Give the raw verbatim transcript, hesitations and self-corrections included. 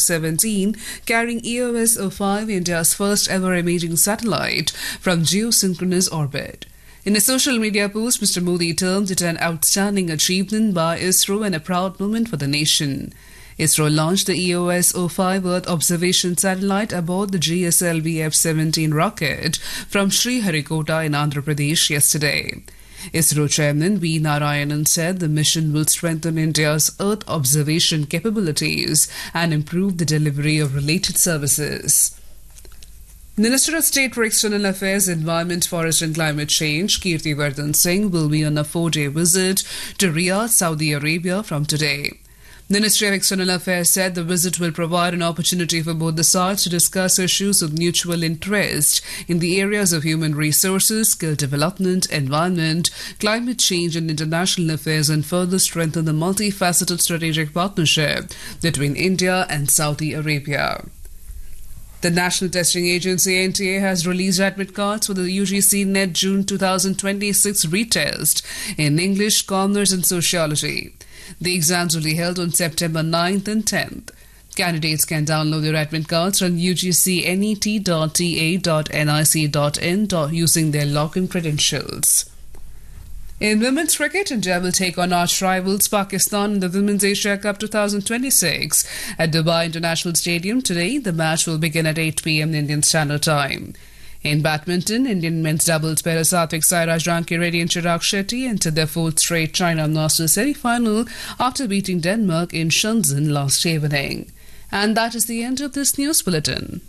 seventeen, carrying E O S zero five, India's first ever imaging satellite from geosynchronous orbit. In a social media post, Mister Modi termed it an outstanding achievement by ISRO and a proud moment for the nation. ISRO launched the E O S zero five Earth observation satellite aboard the G S L V F seventeen rocket from Sriharikota in Andhra Pradesh yesterday. ISRO Chairman V. Narayanan said the mission will strengthen India's Earth observation capabilities and improve the delivery of related services. Minister of State for External Affairs, Environment, Forest and Climate Change, Kirti Vardhan Singh, will be on a four-day visit to Riyadh, Saudi Arabia from today. Ministry of External Affairs said the visit will provide an opportunity for both the sides to discuss issues of mutual interest in the areas of human resources, skill development, environment, climate change and international affairs, and further strengthen the multifaceted strategic partnership between India and Saudi Arabia. The National Testing Agency N T A has released admit cards for the U G C NET June twenty twenty-six retest in English, Commerce and Sociology. The exams will be held on September ninth and tenth. Candidates can download their admit cards from u g c net dot t a dot nic dot in using their login credentials. In women's cricket, India will take on arch rivals Pakistan in the Women's Asia Cup twenty twenty-six at Dubai International Stadium today. The match will begin at eight p m Indian Standard Time. In badminton, Indian men's doubles pair Satvik Sairaj Rankireddy and Chirag Shetty entered their fourth straight China Masters semi-final after beating Denmark in Shenzhen last evening. And that is the end of this news bulletin.